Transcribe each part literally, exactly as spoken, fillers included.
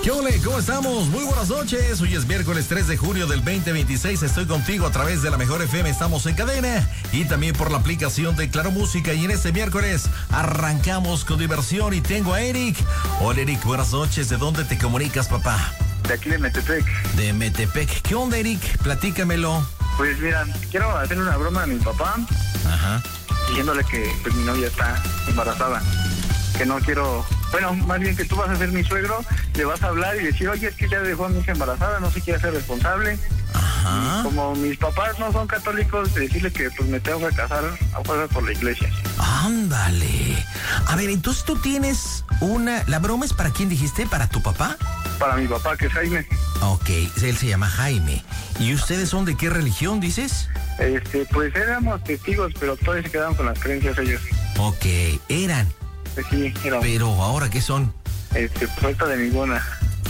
¿Qué ole? ¿Cómo estamos? Muy buenas noches. Hoy es miércoles tres de junio del veinte veintiséis. Estoy contigo a través de la Mejor F M. Estamos en cadena y también por la aplicación de Claro Música. Y en este miércoles arrancamos con diversión y tengo a Eric. Hola, Eric. Buenas noches. ¿De dónde te comunicas, papá? De aquí de Metepec. De Metepec. ¿Qué onda, Eric? Platícamelo. Pues mira, quiero hacerle una broma a mi papá. Ajá. Diciéndole que pues mi novia está embarazada. Que no quiero... Bueno, más bien que tú vas a ser mi suegro, le vas a hablar y decir, oye, es que ya dejó a mi hija embarazada, no se quiere hacer responsable. Ajá. Y como mis papás no son católicos, decirle que pues me tengo que casar a fuerza por la iglesia. Ándale. A ver, entonces tú tienes una... ¿La broma es para quién dijiste? ¿Para tu papá? Para mi papá, que es Jaime. Ok, él se llama Jaime. ¿Y ustedes son de qué religión, dices? Este, pues éramos testigos, pero todavía se quedaron con las creencias ellos. Ok, eran. Pues sí, éramos. Pero ahora, ¿qué son? Este, pues ahorita de ninguna.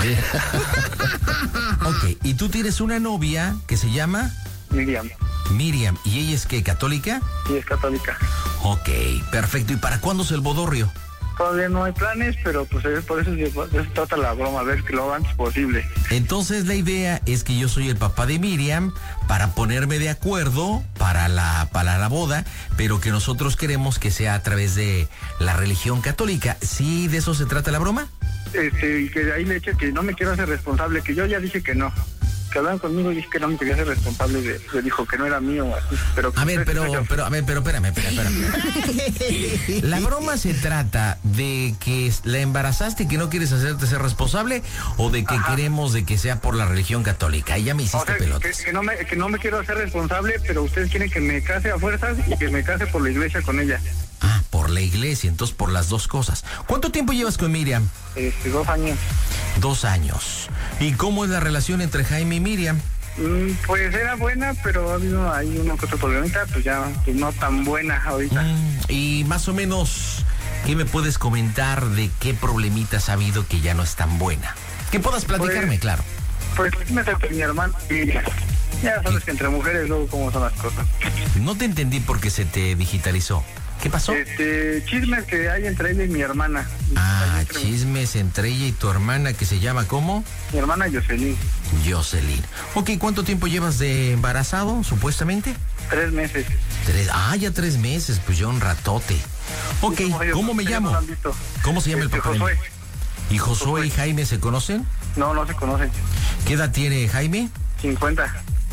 Ok, y tú tienes una novia que se llama... Miriam. Miriam, ¿y ella es qué, católica? Sí, es católica. Ok, perfecto. ¿Y para cuándo es el bodorrio? Todavía no hay planes, pero pues por eso, de eso se trata la broma, a ver que lo antes posible. Entonces la idea es que yo soy el papá de Miriam para ponerme de acuerdo para la, para la boda, pero que nosotros queremos que sea a través de la religión católica. ¿Sí de eso se trata la broma? Este, y que ahí le eche que no me quiero hacer responsable, que yo ya dije que no. Que hablaron conmigo y dije que no me quería hacer responsable de, de dijo que no era mío, así, pero... A ver, pero, pero, a ver, pero, espérame, espérame, espérame. ¿La broma se trata de que la embarazaste y que no quieres hacerte ser responsable o de que Ajá. queremos de que sea por la religión católica? Ahí ya me hiciste o sea, pelotas. Que, que, no me, que no me quiero hacer responsable, pero ustedes quieren que me case a fuerzas y que me case por la iglesia con ella. Ah, por la iglesia, entonces por las dos cosas. ¿Cuánto tiempo llevas con Miriam? Este, dos años. Dos años. ¿Y cómo es la relación entre Jaime y Miriam? Mm, pues era buena, pero ha habido ahí uno que otro problemita, pues ya pues no tan buena ahorita. Mm, y más o menos, ¿qué me puedes comentar de qué problemitas ha habido que ya no es tan buena? Que puedas platicarme, pues, claro. Pues me acerqué a mi hermano y ya sabes que entre mujeres luego cómo son las cosas. No te entendí porque se te digitalizó. ¿Qué pasó? Este, chismes que hay entre ella y mi hermana. Ah, entre chismes entre ella y tu hermana que se llama ¿cómo? Mi hermana Jocelyn. Jocelyn. Ok, ¿cuánto tiempo llevas de embarazado, supuestamente? Tres meses. Tres, ah, ya tres meses, pues ya un ratote. Ok, ¿cómo, ellos, ¿cómo me llamo? No ¿Cómo se llama este, el papá? Josué. ¿Y Josué, Josué y Jaime se conocen? No, no se conocen. ¿Qué edad tiene Jaime? cincuenta.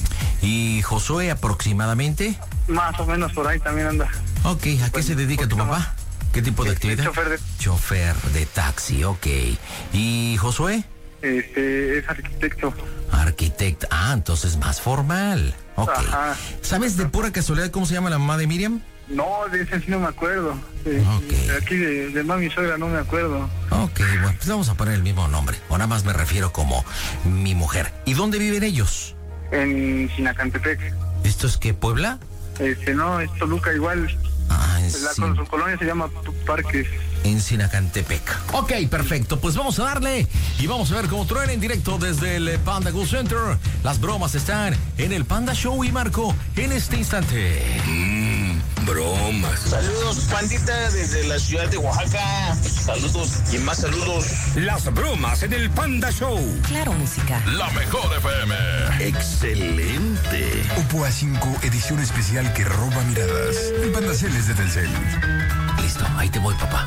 ¿Y Josué aproximadamente? Más o menos por ahí también anda. Ok, ¿a qué se dedica tu papá? Más. ¿Qué tipo de este, actividad? Chofer de... Chofer de taxi, ok. ¿Y Josué? Este, es arquitecto. Arquitecto, ah, entonces más formal. Ok. Ajá. ¿Sabes de pura casualidad cómo se llama la mamá de Miriam? No, de ese sí no me acuerdo. De, okay. de aquí de, de mami suegra no me acuerdo. Ok, bueno, pues vamos a poner el mismo nombre. O nada más me refiero como mi mujer. ¿Y dónde viven ellos? En Sinacantepec. ¿Esto es qué, Puebla? Este, no, es Toluca igual. Ah, en la, Sin... Su colonia se llama Parques. En Sinacantepec. Ok, perfecto. Pues vamos a darle y vamos a ver cómo truena en directo desde el Panda Go Center. Las bromas están en el Panda Show y Marco en este instante. Mmm, bromas. Saludos, pandita, desde la ciudad de Oaxaca. Saludos y más saludos. Las bromas en el Panda Show. Claro, música. La Mejor F M. Excelente. Oppo A cinco, edición especial que roba miradas. El Panda Cel es de Telcel. Listo, ahí te voy, papá.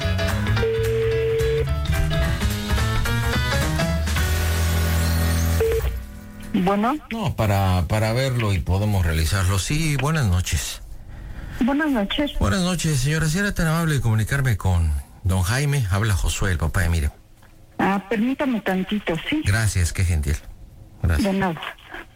Bueno. No, para, para verlo y podemos realizarlo. Sí, buenas noches. Buenas noches. Buenas noches, señora. Si era tan amable de comunicarme con don Jaime. Habla Josué, el papá de Miriam. Ah, permítame tantito, ¿sí? Gracias, qué gentil. Gracias. De nada.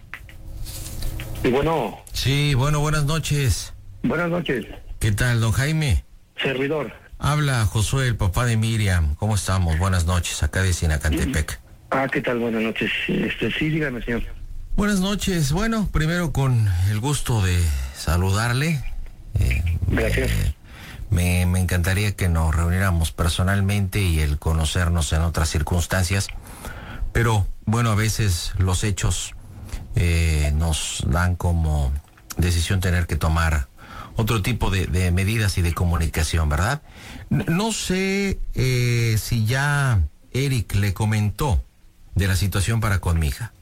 Y bueno. Sí, bueno, buenas noches. Buenas noches. ¿Qué tal, don Jaime? Servidor. Habla Josué, el papá de Miriam. ¿Cómo estamos? Buenas noches, acá de Sinacantepec. Ah, ¿qué tal? Buenas noches. Este, sí, dígame, señor. Buenas noches. Bueno, primero con el gusto de saludarle. Eh, Gracias. Eh, me, me encantaría que nos reuniéramos personalmente y el conocernos en otras circunstancias. Pero, bueno, a veces los hechos eh, nos dan como decisión tener que tomar otro tipo de, de medidas y de comunicación, ¿verdad? No sé eh, si ya Eric le comentó de la situación para con mi hija?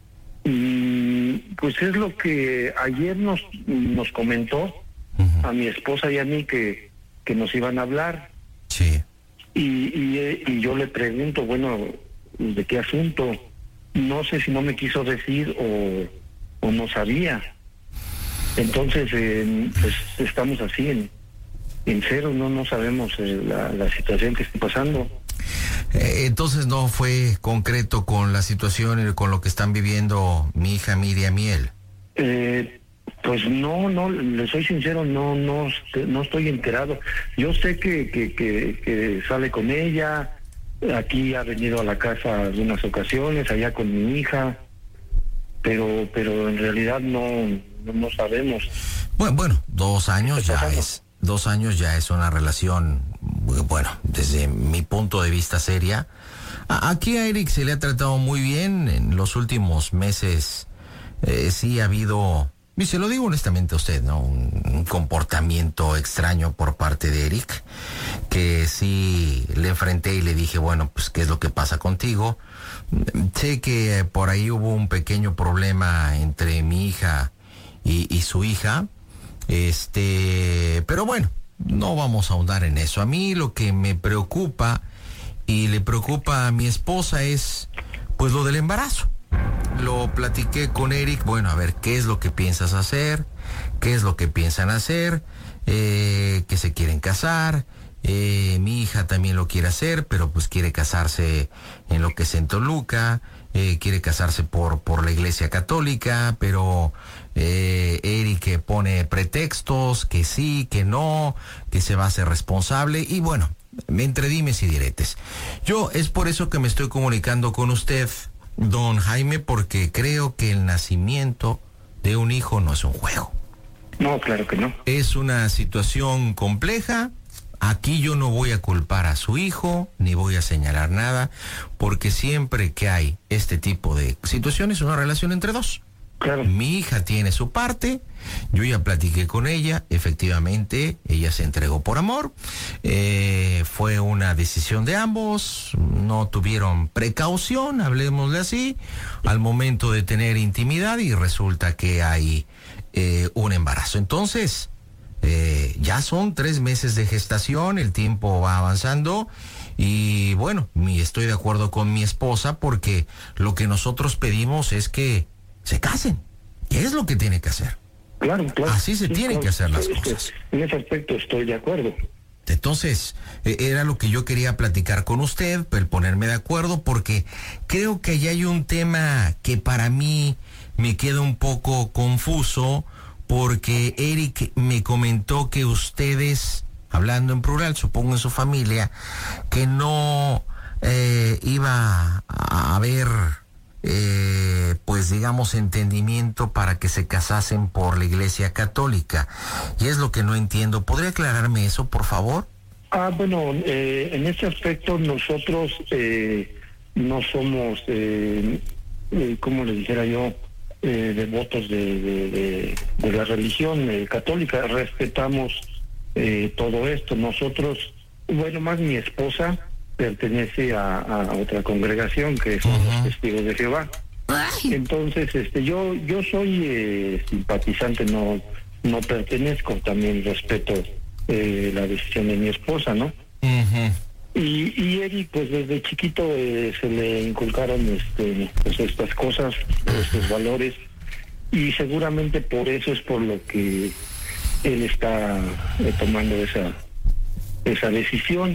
Mm, pues es lo que ayer nos, nos comentó uh-huh. a mi esposa y a mí que, que nos iban a hablar. Sí. Y, y, y yo le pregunto, bueno, ¿de qué asunto? No sé si no me quiso decir o, o no sabía. Entonces, eh, pues estamos así en, en cero, no no sabemos eh, la, la situación que está pasando. Eh, entonces no fue concreto con la situación y con lo que están viviendo mi hija Miriam y él. Eh, pues no, no, le soy sincero, no, no, no estoy enterado. Yo sé que, que, que, que sale con ella, aquí ha venido a la casa algunas ocasiones, allá con mi hija, pero, pero en realidad no, no, no sabemos. Bueno, bueno, dos años ya es, dos años ya es una relación, bueno, desde mi punto de vista seria. A, aquí a Eric se le ha tratado muy bien en los últimos meses. Eh, sí ha habido, y se lo digo honestamente a usted, ¿no? Un, un comportamiento extraño por parte de Eric, que sí le enfrenté y le dije, bueno, pues, ¿qué es lo que pasa contigo? Sé que por ahí hubo un pequeño problema entre mi hija y, y su hija, este, pero bueno, no vamos a ahondar en eso. A mí lo que me preocupa y le preocupa a mi esposa es, pues, lo del embarazo. Lo platiqué con Eric, bueno, a ver, ¿qué es lo que piensas hacer? ¿Qué es lo que piensan hacer? Eh, que se quieren casar. Eh, mi hija también lo quiere hacer, pero pues quiere casarse en lo que es en Toluca. Eh, quiere casarse por, por la Iglesia Católica, pero eh, Eric pone pretextos, que sí, que no, que se va a hacer responsable, y bueno, entre dimes y diretes. Yo es por eso que me estoy comunicando con usted, don Jaime, porque creo que el nacimiento de un hijo no es un juego. No, claro que no. Es una situación compleja. Aquí yo no voy a culpar a su hijo, ni voy a señalar nada, porque siempre que hay este tipo de situaciones es una relación entre dos. Claro. Mi hija tiene su parte, yo ya platiqué con ella, efectivamente, ella se entregó por amor, eh, fue una decisión de ambos, no tuvieron precaución, hablemosle así, al momento de tener intimidad, y resulta que hay eh, un embarazo. Entonces, eh, ya son tres meses de gestación, el tiempo va avanzando, y bueno, mi, estoy de acuerdo con mi esposa, porque lo que nosotros pedimos es que se casen. ¿Qué es lo que tiene que hacer? Claro, claro. Así se sí, tienen claro, que hacer las sí, cosas. En ese aspecto estoy de acuerdo. Entonces, eh, era lo que yo quería platicar con usted, el ponerme de acuerdo, porque creo que allá hay un tema que para mí me queda un poco confuso, porque Eric me comentó que ustedes, hablando en plural, supongo en su familia, que no eh, iba a haber... Eh, pues digamos entendimiento para que se casasen por la Iglesia Católica, y es lo que no entiendo. ¿Podría aclararme eso, por favor? Ah, bueno, eh, en este aspecto nosotros eh, no somos, eh, eh, como le dijera yo, eh, devotos de, de, de, de la religión eh, católica. Respetamos eh, todo esto. Nosotros, bueno, más mi esposa pertenece a, a otra congregación que son uh-huh. los Testigos de Jehová. Ay. Entonces, este, yo yo soy eh, simpatizante, no no pertenezco, también respeto eh, la decisión de mi esposa, ¿no? Uh-huh. Y, y Eric, pues desde chiquito eh, se le inculcaron este, pues estas cosas, estos valores, y seguramente por eso es por lo que él está eh, tomando esa esa decisión.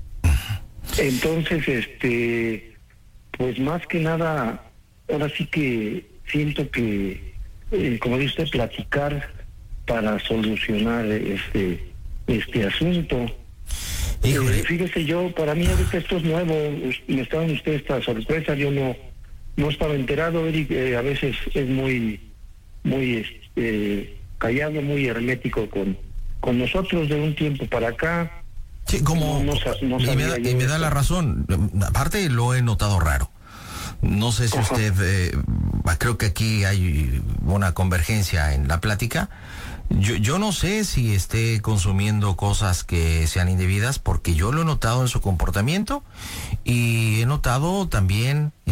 Entonces, este, pues más que nada, ahora sí que siento que, eh, como dice usted, platicar para solucionar este este asunto. Eh, fíjese, yo, para mí ahorita esto es nuevo, me está dando usted esta sorpresa, yo no no estaba enterado. Eric eh, a veces es muy, muy este, callado, muy hermético con, con nosotros de un tiempo para acá. Sí, como, no, no, no y, me da, y me da la razón. Aparte lo he notado raro. No sé si Ajá. usted, eh, creo que aquí hay una convergencia en la plática. Yo, yo no sé si esté consumiendo cosas que sean indebidas, porque yo lo he notado en su comportamiento, y he notado también en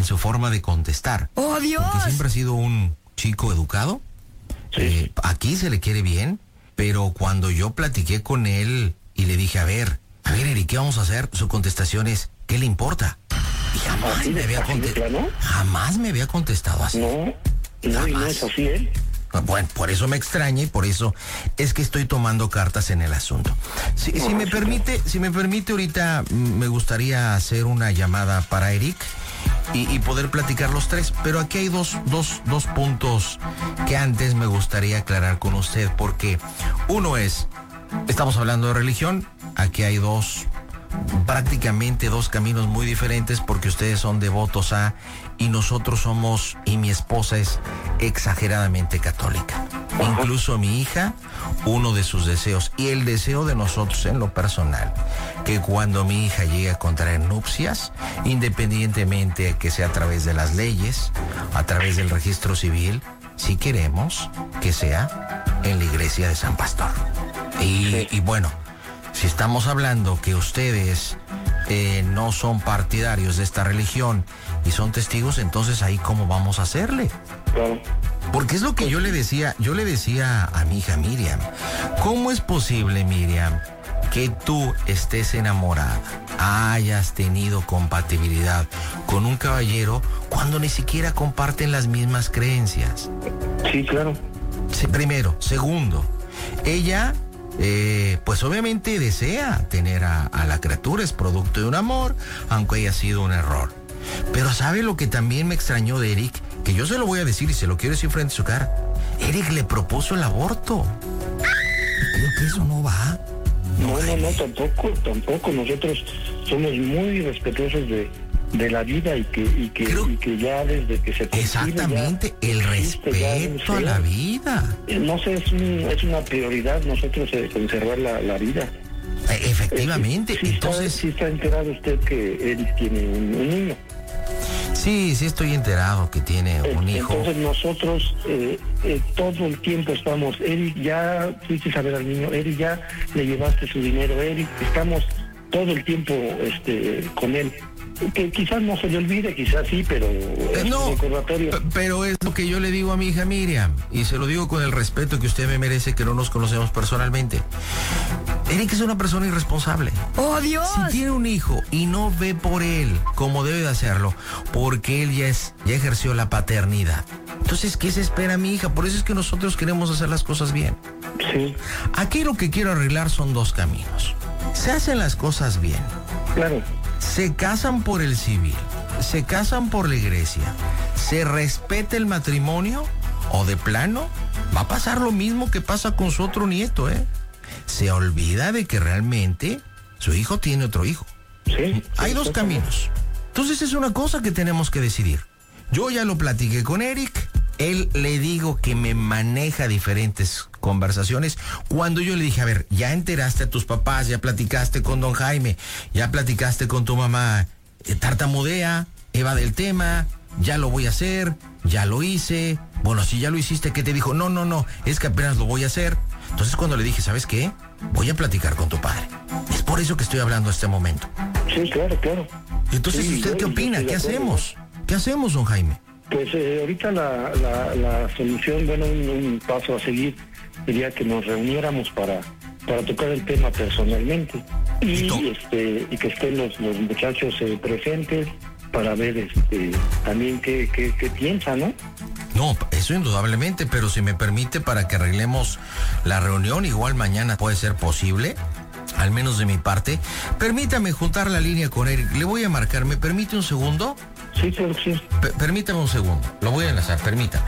en su forma de contestar. ¡Oh, Dios! Porque siempre ha sido un chico educado. Sí. Eh, aquí se le quiere bien, pero cuando yo platiqué con él y le dije, a ver, a ver, Eric, ¿qué vamos a hacer? Su contestación es, ¿qué le importa? Y jamás ¿Así me de- había así de contestado. plano? Jamás me había contestado así. No, no, y no es así, ¿eh? Bueno, por eso me extraña y por eso es que estoy tomando cartas en el asunto. Si, si me permite, si me permite ahorita mm, me gustaría hacer una llamada para Eric y, y poder platicar los tres, pero aquí hay dos, dos, dos puntos que antes me gustaría aclarar con usted, porque uno es, estamos hablando de religión, aquí hay dos, prácticamente dos caminos muy diferentes, porque ustedes son devotos a y nosotros somos, y mi esposa es exageradamente católica. Incluso mi hija, uno de sus deseos y el deseo de nosotros en lo personal, que cuando mi hija llegue a contraer nupcias, independientemente de que sea a través de las leyes, a través del registro civil, si queremos que sea en la iglesia de San Pastor. Y, y bueno, si estamos hablando que ustedes eh, no son partidarios de esta religión y son testigos, entonces ahí cómo vamos a hacerle. Claro. Porque es lo que yo le decía, yo le decía a mi hija Miriam, ¿cómo es posible, Miriam, que tú estés enamorada, hayas tenido compatibilidad con un caballero cuando ni siquiera comparten las mismas creencias? Sí, claro. Sí, primero. Segundo, ella, eh, pues obviamente desea tener a, a la criatura, es producto de un amor, aunque haya sido un error. Pero ¿sabe lo que también me extrañó de Eric? Que yo se lo voy a decir y se lo quiero decir frente a su cara. Eric le propuso el aborto. Creo que eso no va. No, no, no, tampoco, tampoco. Nosotros somos muy respetuosos de, de la vida y que, y que, Creo- y que ya desde que se concibe Exactamente, ya el existe ya un respeto a ser. la vida. Eh, No sé, es, un, es una prioridad nosotros eh, conservar la, la vida. Eh, Efectivamente, Eh, sí, entonces... Está, sí está enterado usted que Eric tiene un, un niño. Sí, sí estoy enterado que tiene Eh, un hijo. Entonces nosotros eh, eh, todo el tiempo estamos, Eric, ya fuiste a ver al niño, Eric, ya le llevaste su dinero, Eric, estamos todo el tiempo este con él. Que quizás no se le olvide, quizás sí, pero Eh, es no, un recordatorio. p- pero es lo que yo le digo a mi hija Miriam, y se lo digo con el respeto que usted me merece, que no nos conocemos personalmente. Eric es una persona irresponsable. ¡Oh, Dios! Si tiene un hijo y no ve por él como debe de hacerlo, porque él ya es, ya ejerció la paternidad. Entonces, ¿qué se espera, mi hija? Por eso es que nosotros queremos hacer las cosas bien. Sí, Aquí lo que quiero arreglar son dos caminos. Se hacen las cosas bien. claro. Se casan por el civil, se casan por la iglesia, se respeta el matrimonio, o de plano va a pasar lo mismo que pasa con su otro nieto, ¿eh? Se olvida de que realmente su hijo tiene otro hijo. Sí, Hay sí, dos sí, caminos. Entonces es una cosa que tenemos que decidir. Yo ya lo platiqué con Eric. Él le digo que me maneja diferentes conversaciones. Cuando yo le dije, a ver, ya enteraste a tus papás, ya platicaste con don Jaime, ya platicaste con tu mamá, eh, tartamudea, Eva del tema, ya lo voy a hacer, ya lo hice. Bueno, si ya lo hiciste, ¿qué te dijo? No, no, no, es que apenas lo voy a hacer. Entonces cuando le dije, ¿sabes qué? Voy a platicar con tu padre. Es por eso que estoy hablando a este momento. Sí, claro, claro. Entonces, Sí, ¿usted yo- qué yo opina? estoy ¿Qué de acuerdo. hacemos? ¿Qué hacemos, don Jaime? Pues eh, ahorita la, la, la solución, bueno, un, un paso a seguir sería que nos reuniéramos para, para tocar el tema personalmente y, Listo. este, y que estén los, los muchachos eh, presentes para ver este, también qué, qué, qué piensan, ¿no? No, eso indudablemente, pero si me permite para que arreglemos la reunión, igual mañana puede ser posible, al menos de mi parte. Permítame juntar la línea con Eric. Le voy a marcar, ¿me permite un segundo? Sí, claro que sí. P- permítame un segundo, lo voy a enlazar, permítame.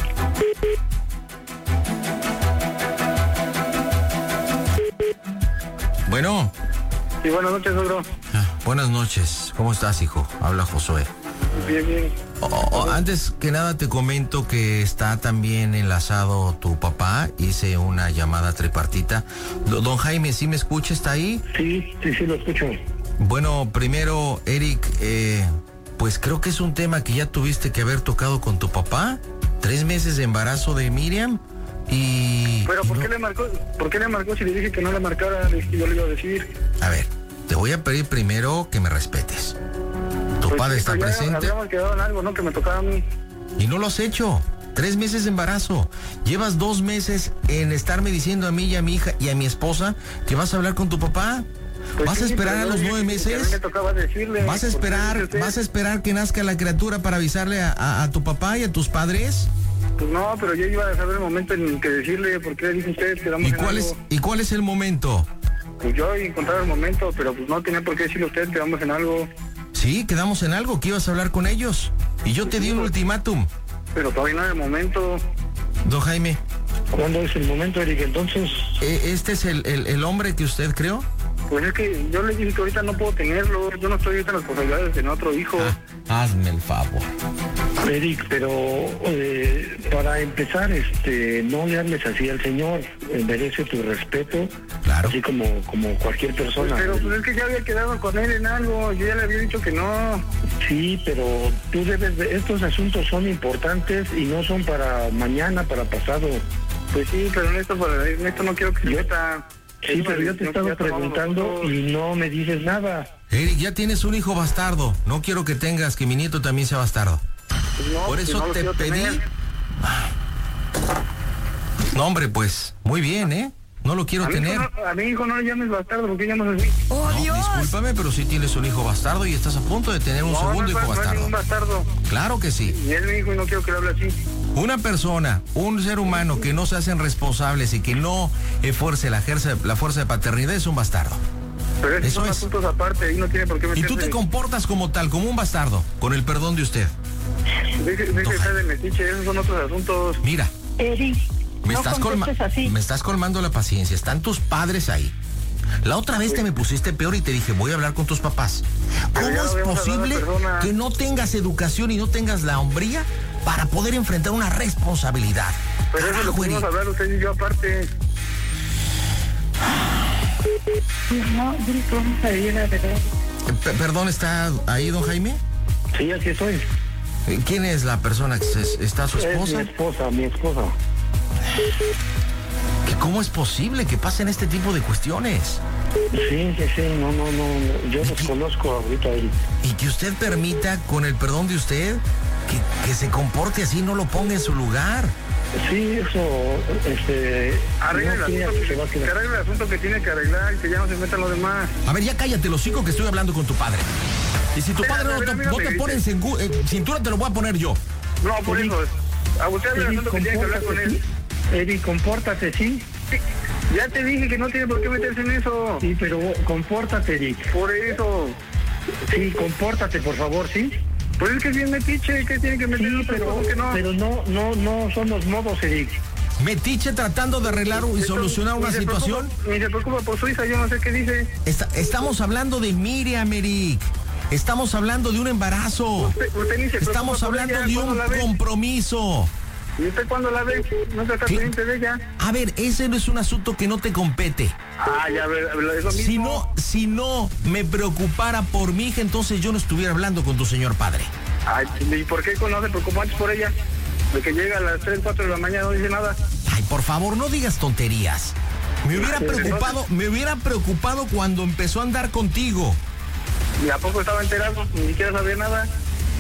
Bueno, Sí, buenas noches, suegro. ah, buenas noches, ¿cómo estás, hijo? Habla Josué. Bien, bien. O- o- antes que nada te comento que está también enlazado tu papá, hice una llamada tripartita. Do- Don Jaime, ¿sí me escucha? ¿Está ahí? Sí, sí, sí, lo escucho. Bueno, primero, Eric, eh, pues creo que es un tema que ya tuviste que haber tocado con tu papá. Tres meses de embarazo de Miriam y... Pero y ¿por no- qué le marcó? ¿Por qué le marcó si le dije que no le marcara? Es que yo le iba a decir. A ver, te voy a pedir primero que me respetes. tu Pues padre sí, está pero ya presente. Habíamos quedado en algo, ¿no? Que me tocaba a mí. Y no lo has hecho. Tres meses de embarazo. Llevas dos meses en estarme diciendo a mí y a mi hija y a mi esposa que vas a hablar con tu papá. Pues ¿Vas a sí, esperar pero a yo los dije nueve que a mí meses? me tocaba decirle, ¿Vas a ¿por qué esperar, dice usted? vas a esperar que nazca la criatura para avisarle a, a- a tu papá y a tus padres? Pues no, pero yo iba a saber el momento en que decirle, ¿por qué dice usted que damos ¿Y en cuál es, algo? y cuál es el momento? Pues yo encontraba el momento, pero pues no tenía por qué decirle a usted que damos en algo. Sí, quedamos en algo, que ibas a hablar con ellos. Y yo te di un ultimátum. Pero todavía no es el momento. Don Jaime, ¿Cuándo es el momento, Eric? Entonces, ¿e- ¿este es el, el- el hombre que usted creó? Pues es que yo le dije que ahorita no puedo tenerlo. Yo no estoy ahorita en las posibilidades de tener otro hijo. Ah, hazme el favor. Eric, pero eh, para empezar, este, no le hables así al Señor. Eh, merece tu respeto, Claro. así como, como cualquier persona. Pero pues es que ya había quedado con él en algo. Yo ya le había dicho que no. Sí, pero tú debes de... Estos asuntos son importantes y no son para mañana, para pasado. Pues sí, pero en esto, pues, en esto no quiero que se Yo- meta. Sí, pero yo te he estado preguntando y no me dices nada. Eric, ya tienes un hijo bastardo. No quiero que tengas que mi nieto también sea bastardo. No, Por pues, eso no lo te quiero pedí. tener. No, hombre, pues, muy bien, ¿eh? No lo quiero A mi, tener. hijo no, a mi hijo no le llames bastardo porque ya no es así. ¡Oh, No, Dios! discúlpame, pero sí tienes un hijo bastardo y estás a punto de tener un No, segundo no, hijo no, no es bastardo. ningún bastardo. Claro que sí. Y es mi hijo y no quiero que le hable así. Una persona, un ser humano que no se hacen responsables y que no efuerce la, ejerce, la fuerza de paternidad es un bastardo. Pero esos Eso son es. asuntos aparte y no tiene por qué Y meterse. tú te comportas como tal, como un bastardo, con el perdón de usted. Deje, deje de estar de metiche, esos son otros asuntos. Mira, Eric, me, no estás colma- contestes así. me estás colmando la paciencia. Están tus padres ahí. La otra vez te me pusiste peor y te dije, voy a hablar con tus papás. Pero ¿Cómo ya es lo habíamos hablado, posible perdona. que no tengas educación y no tengas la hombría para poder enfrentar una responsabilidad? Pero eso lo Carajo, pudimos Eric. hablar usted y yo aparte. No, dile que vamos a ir a ver. P- Perdón, ¿está ahí don Jaime? Sí, así estoy. Eh, ¿Quién es la persona que se- está su Es mi esposa? esposa, mi esposa. ¿Que ¿Cómo es posible que pasen este tipo de cuestiones? Sí, sí, sí, no, no, no, yo los conozco ahorita, Eric. Y que usted permita, con el perdón de usted, que, que se comporte así, no lo ponga en su lugar. Sí, eso, este... Arregle no el crea asunto que que, se va a que quedar. arregle el asunto que tiene que arreglar y que ya no se metan los demás. A ver, ya cállate, los hocico, que estoy hablando con tu padre. Y si tu Espera, padre no espera, te, mira, no te me pone en dice. cingu- eh, cintura, te lo voy a poner yo. No, por Eric, eso. A usted arregle el Eric, asunto que tiene que hablar con él. compórtate, sí. Eric, compórtate, ¿sí? Sí, ya te dije que no tiene por qué meterse en eso. Sí, pero compórtate, Eric. Por eso. Sí, compórtate, por favor, ¿sí? Pues es que es bien metiche, que tiene que meter Sí, otra pero, cosa que no. pero no, no, no son los modos, Eric. Metiche tratando de arreglar y Entonces, solucionar una ni se situación. preocupa- Ni se preocupa por su hija, yo no sé qué dice. Está- estamos hablando de Miriam, Eric. Estamos hablando de un embarazo. Usted, usted ni se Estamos preocupa por hablando ella, de ¿cuándo un la ve? compromiso. ¿Y usted cuándo la ve? No se está ¿Qué? pendiente de ella. A ver, ese no es un asunto que no te compete. Ah, ya, a ver, es lo mismo. Si no, si no me preocupara por mi hija, entonces yo no estuviera hablando con tu señor padre. Ay, ¿y por qué no se preocupa antes por ella? De que llega a las tres, cuatro de la mañana no dice nada. Ay, por favor, no digas tonterías. Me hubiera preocupado, me hubiera preocupado cuando empezó a andar contigo. ¿Y a poco estaba enterado? Ni siquiera sabía nada.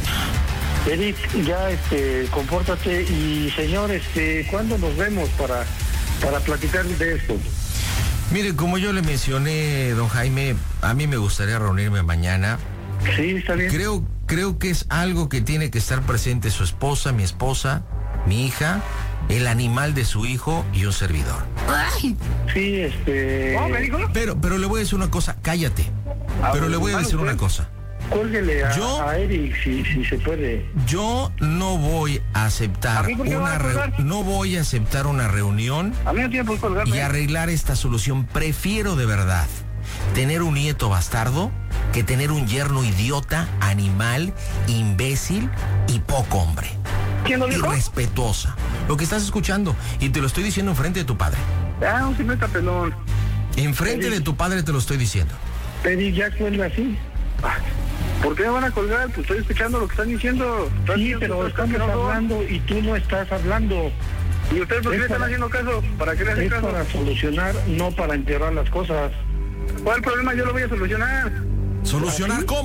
Eric, ya, este, compórtate y, señor, este, ¿cuándo nos vemos para, para platicar de esto? Mire, como yo le mencioné, don Jaime, a mí me gustaría reunirme mañana. Sí, está bien. Creo, creo que es algo que tiene que estar presente su esposa, mi esposa, mi hija, el animal de su hijo y un servidor. ¡Ay! Sí, este... ¿Cómo me dijo? Pero, pero le voy a decir una cosa, cállate. Ah, Pero le voy a bueno, decir pues. una cosa. Cuélguele a, Yo- a Eric si, si se puede. Yo no voy a aceptar ¿A mí por qué me una va a reu- colgar? no voy a aceptar una reunión A mí no tiene por qué colgarme. y arreglar esta solución. Prefiero de verdad tener un nieto bastardo que tener un yerno idiota, animal, imbécil y poco hombre. ¿Quién lo dijo? Irrespetuosa. Lo que estás escuchando, y te lo estoy diciendo enfrente de tu padre. Ah, un simple pelón. Enfrente de tu padre te lo estoy diciendo. Eric, ya cuelga así. ¿Por qué me van a colgar? Pues estoy escuchando lo que están diciendo. Están Sí, diciendo pero cosas estamos que no son. hablando y tú no estás hablando. ¿Y ustedes por qué Es le están para- haciendo caso? ¿Para qué le hacen Es caso? para solucionar, no para empeorar las cosas. ¿Cuál problema yo lo voy a solucionar? ¿Solucionar cómo?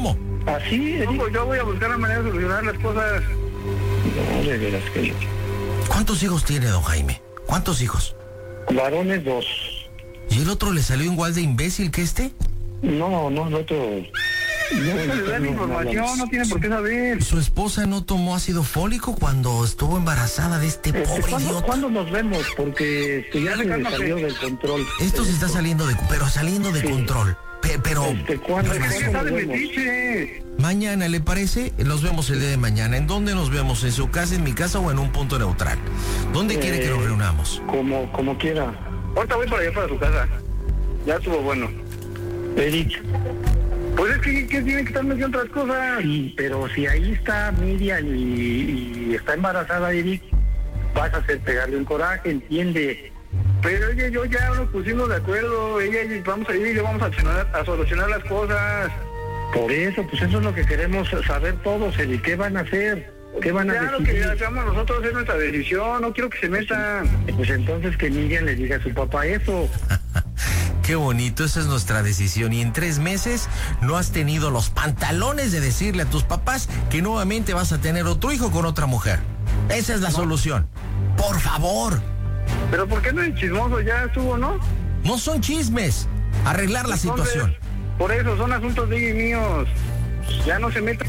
Así, Eric. No, yo voy a buscar la manera de solucionar las cosas. No, de veras que no. ¿Cuántos hijos tiene don Jaime? ¿Cuántos hijos? Varones dos. ¿Y el otro le salió igual de imbécil que este? No, no, el otro... No, No le da la no, información, no, no tiene por qué saber. ¿Su esposa no tomó ácido fólico cuando estuvo embarazada de este Este, pobre ¿cuándo, idiota? ¿Cuándo nos vemos? Porque este, ya Ya se le me cálmate. salió del control. Esto se está saliendo de... pero saliendo de Sí. control. Pe- pero... Este, ¿cuándo, ¿Por qué ¿cuándo está nos de vemos? metiche? Mañana, ¿le parece? Nos vemos el día de mañana. ¿En dónde nos vemos? ¿En su casa, en mi casa o en un punto neutral? ¿Dónde quiere que nos reunamos? Como, como quiera. Ahorita voy para allá, para su casa. Ya estuvo bueno. Eric, Pues es que, que tiene que estar metiendo otras cosas. sí, pero si ahí está Miriam y, y está embarazada, Eric, vas a hacer pegarle un coraje, entiende. Pero ella y yo ya nos pusimos de acuerdo. Ella y vamos a ir y yo vamos a solucionar, a solucionar las cosas. Por eso, pues eso es lo que queremos saber todos, Eric. ¿Qué van a hacer? ¿Qué van a Ya lo que decidir? hagamos nosotros es nuestra decisión. No quiero que se metan. Pues entonces que Miriam le diga a su papá eso. Qué bonito, esa es nuestra decisión. Y en tres meses no has tenido los pantalones de decirle a tus papás que nuevamente vas a tener otro hijo con otra mujer. Esa es la solución. Por favor. Pero ¿por qué no es chismoso? Ya estuvo, ¿no? No son chismes. Arreglar la Entonces, situación. Por eso son asuntos de ella y míos. Ya no se metan.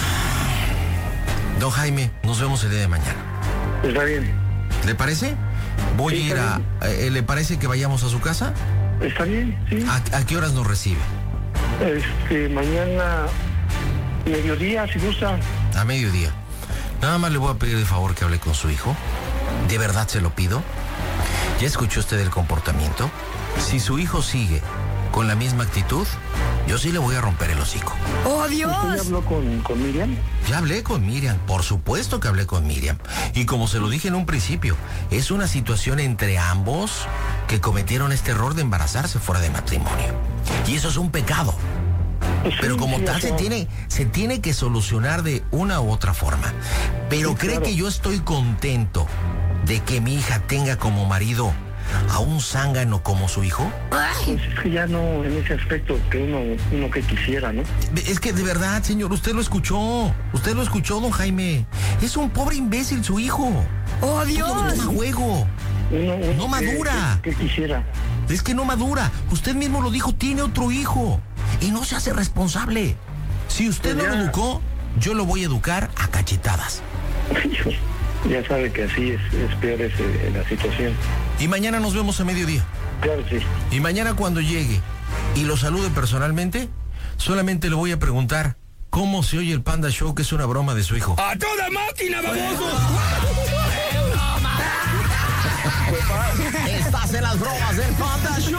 Don Jaime, nos vemos el día de mañana. Está bien. ¿Le parece? Voy Sí, a ir está a... eh, ¿Le parece que vayamos a su casa? Está bien, sí. ¿A, a qué horas nos recibe? Este, mañana, mediodía, si gusta. A mediodía. Nada más le voy a pedir de favor que hable con su hijo. De verdad se lo pido. ¿Ya escuchó usted el comportamiento? Si su hijo sigue con la misma actitud, yo sí le voy a romper el hocico. ¡Oh, ¿Usted ya Dios! habló con, con Miriam? Ya hablé con Miriam, por supuesto que hablé con Miriam. Y como se lo dije en un principio, es una situación entre ambos que cometieron este error de embarazarse fuera de matrimonio. Y eso es un pecado. Pues sí, Pero como sí, tal o se sea, tiene, se tiene que solucionar de una u otra forma. Pero Sí, ¿cree claro. que yo estoy contento de que mi hija tenga como marido a un zángano como su hijo? Pues es que ya no, en ese aspecto que uno, uno que quisiera, ¿no? Es que de verdad, señor, usted lo escuchó. Usted lo escuchó, don Jaime. Es un pobre imbécil su hijo. ¡Oh, Todo lo Dios! toma a juego. Uno, uno No que- madura. Que, que quisiera. Es que no madura. Usted mismo lo dijo, tiene otro hijo. Y no se hace responsable. Si usted Pues no ya. lo educó, yo lo voy a educar a cachetadas. Ya sabe que así es, es peor ese, la situación. Y mañana nos vemos a mediodía. Claro, sí. Y mañana cuando llegue y lo salude personalmente, solamente le voy a preguntar cómo se oye el Panda Show, que es una broma de su hijo. ¡A toda máquina, baboso! Estás en las bromas del Panda Show.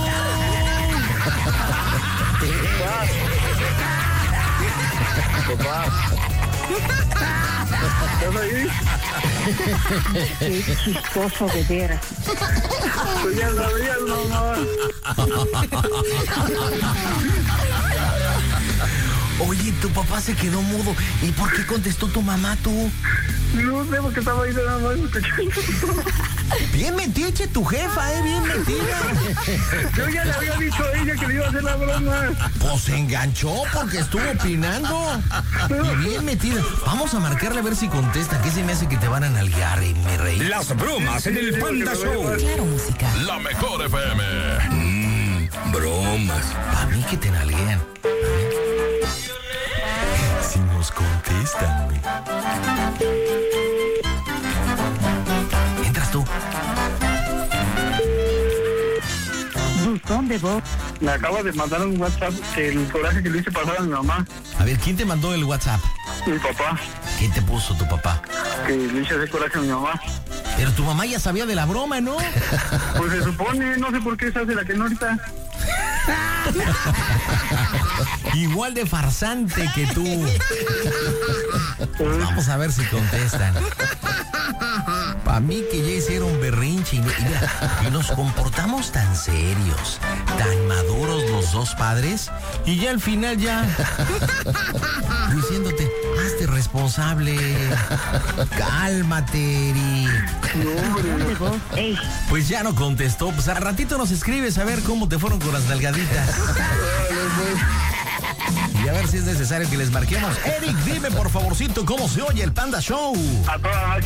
¿Estás ahí? Qué chistoso de veras. Pues ya sabías, mamá. Oye, tu papá se quedó mudo. ¿Y por qué contestó tu mamá tú? No sé por qué estaba ahí nada más escuchando. Bien metiche tu jefa, eh, bien metida. Yo ya le había dicho a ella que le iba a hacer la broma. Pues se enganchó porque estuvo opinando. Y bien metida. Vamos a marcarle a ver si contesta, que se me hace que te van a nalguear, y mi rey. Las bromas en el Panda Show. Claro, música. La mejor F M. Mmm, bromas. A mí que te nalguean. A ver. Si nos contestan, güey. Entras tú. Buzón de voz. Me acaba de mandar un WhatsApp el coraje que le hice pasar a mi mamá, A ver, ¿quién te mandó el WhatsApp? mi papá, ¿Qué te puso tu papá? que le hice ese coraje a mi mamá. Pero tu mamá ya sabía de la broma, ¿no? Pues se supone, no sé por qué se hace la que no ahorita. Igual de farsante que tú. Pues vamos a ver si contestan. Para mí que ya hicieron berrinche y, y mira, y nos comportamos tan serios, tan maduros los dos padres, y ya al final ya diciéndote, hazte responsable, cálmate, Eric. Buzón de voz. Ey, Pues ya no contestó, pues al ratito nos escribes a ver cómo te fueron con las nalgaditas. y a ver si es necesario que les marquemos. Eric, dime por favorcito cómo se oye el Panda Show. A toda máquina.